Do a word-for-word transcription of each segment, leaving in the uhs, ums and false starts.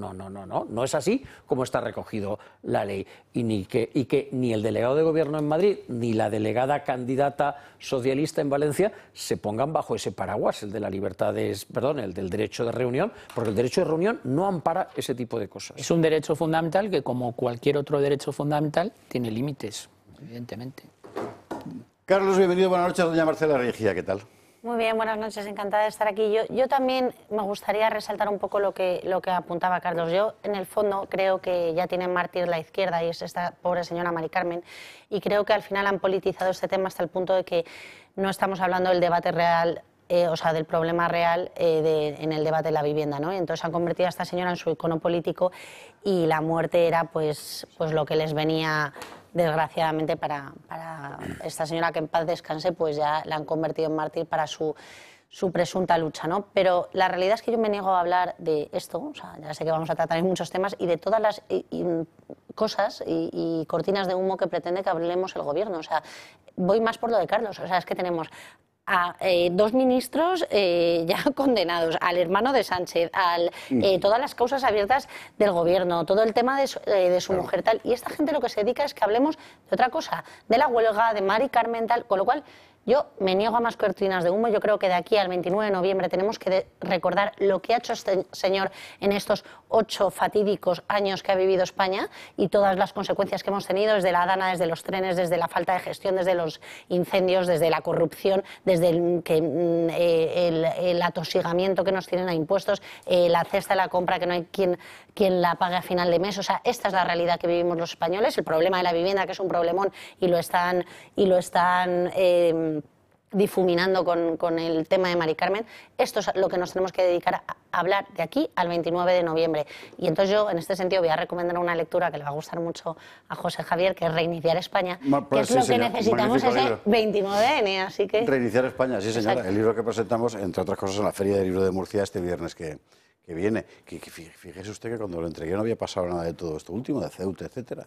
no, no, no, no, no es así como está recogido la ley. Y ni que, y que ni el delegado de gobierno en Madrid ni la delegada candidata socialista en Valencia se pongan bajo ese paraguas, el de la libertad, de, perdón, el del derecho de reunión, porque el derecho de reunión no ampara ese tipo de cosas. Es un derecho fundamental que, como cualquier otro derecho fundamental, tiene límites, evidentemente. Carlos, bienvenido, buenas noches, doña Marcela Regia, ¿qué tal? Muy bien, buenas noches, encantada de estar aquí. Yo, yo también me gustaría resaltar un poco lo que, lo que apuntaba Carlos. Yo, en el fondo, creo que ya tienen mártir la izquierda y es esta pobre señora Mari Carmen, y creo que al final han politizado este tema hasta el punto de que no estamos hablando del debate real, eh, o sea, del problema real eh, de, en el debate de la vivienda, ¿no? Y entonces han convertido a esta señora en su icono político y la muerte era pues, pues lo que les venía... Desgraciadamente para, para esta señora, que en paz descanse, pues ya la han convertido en mártir para su, su presunta lucha, ¿no? Pero la realidad es que yo me niego a hablar de esto, o sea, ya sé que vamos a tratar en muchos temas, y de todas las y, y cosas y, y cortinas de humo que pretende que hablemos el gobierno. O sea, voy más por lo de Carlos, o sea, es que tenemos a eh, dos ministros eh, ya condenados, al hermano de Sánchez, al, eh, todas las causas abiertas del gobierno, todo el tema de su, eh, de su claro. mujer, tal. Y esta gente lo que se dedica es que hablemos de otra cosa, de la huelga, de Mari Carmen, tal, con lo cual yo me niego a más cortinas de humo. Yo creo que de aquí al veintinueve de noviembre tenemos que recordar lo que ha hecho este señor en estos ocho fatídicos años que ha vivido España y todas las consecuencias que hemos tenido, desde la Dana, desde los trenes, desde la falta de gestión, desde los incendios, desde la corrupción, desde el, que, eh, el, el atosigamiento que nos tienen a impuestos, eh, la cesta de la compra que no hay quien, quien la pague a final de mes. O sea, esta es la realidad que vivimos los españoles, el problema de la vivienda, que es un problemón y lo están... Y lo están eh, difuminando con, con el tema de Mari Carmen. Esto es lo que nos tenemos que dedicar a hablar de aquí al veintinueve de noviembre. Y entonces yo, en este sentido, voy a recomendar una lectura que le va a gustar mucho a José Javier, que es Reiniciar España, Ma, pues, que es sí, lo señor. que necesitamos ese libro. veintinueve de enero. Así que... Reiniciar España, sí señora. Exacto. El libro que presentamos, entre otras cosas, en la Feria del Libro de Murcia este viernes que, que viene. Que, que fíjese usted que cuando lo entregué no había pasado nada de todo esto último, de Ceuta, etcétera.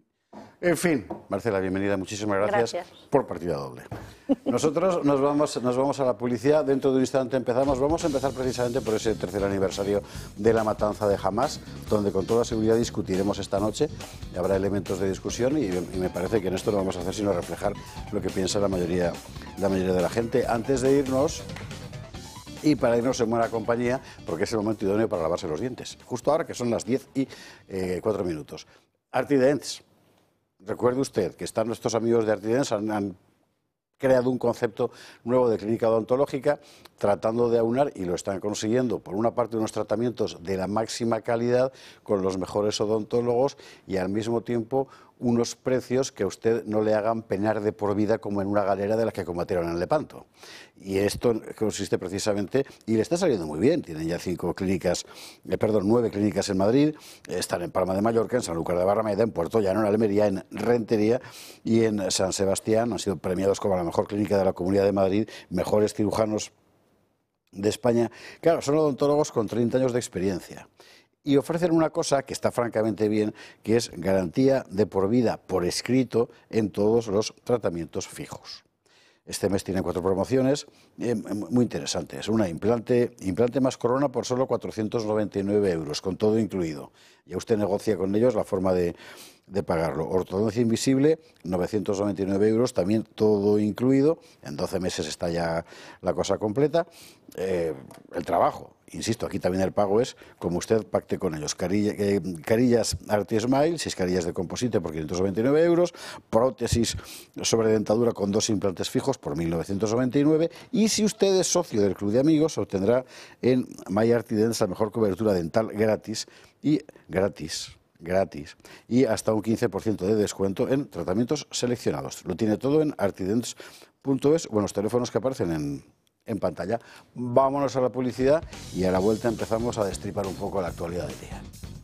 En fin, Marcela, bienvenida, muchísimas gracias, gracias. por partida doble. Nosotros nos vamos, nos vamos a la publicidad, dentro de un instante empezamos, vamos a empezar precisamente por ese tercer aniversario de la matanza de Hamás, donde con toda seguridad discutiremos esta noche, y habrá elementos de discusión y, y me parece que en esto no vamos a hacer sino reflejar lo que piensa la mayoría, la mayoría de la gente. Antes de irnos... Y para irnos en buena compañía, porque es el momento idóneo para lavarse los dientes, justo ahora que son las diez y cuatro minutos. Artidents. Recuerde usted que están nuestros amigos de Artidents, han, han creado un concepto nuevo de clínica odontológica, tratando de aunar, y lo están consiguiendo, por una parte unos tratamientos de la máxima calidad con los mejores odontólogos y al mismo tiempo unos precios que a usted no le hagan penar de por vida como en una galera de las que combatieron en Lepanto. Y esto consiste precisamente, y le está saliendo muy bien, tienen ya cinco clínicas, eh, perdón, nueve clínicas en Madrid, están en Palma de Mallorca, en Sanlúcar de Barrameda, en Puerto Llano, en Almería, en Rentería y en San Sebastián. Han sido premiados como la mejor clínica de la Comunidad de Madrid, mejores cirujanos de España. Claro, son odontólogos con treinta años de experiencia. Y ofrecen una cosa que está francamente bien, que es garantía de por vida por escrito en todos los tratamientos fijos. Este mes tiene cuatro promociones eh, muy interesantes. Una, implante, implante más corona por solo cuatrocientos noventa y nueve euros, con todo incluido. Ya usted negocia con ellos la forma de, de pagarlo. Ortodoncia invisible, novecientos noventa y nueve euros, también todo incluido. En doce meses está ya la cosa completa. Eh, el trabajo. Insisto, aquí también el pago es como usted pacte con ellos. Carilla, eh, carillas Arti-Smile, seis carillas de composite por quinientos noventa y nueve euros, prótesis sobre dentadura con dos implantes fijos por mil novecientos noventa y nueve, y si usted es socio del Club de Amigos, obtendrá en My Artidents la mejor cobertura dental gratis y gratis. gratis y hasta un quince por ciento de descuento en tratamientos seleccionados. Lo tiene todo en artidents punto es o en los teléfonos que aparecen en en pantalla. Vámonos a la publicidad y a la vuelta empezamos a destripar un poco la actualidad del día.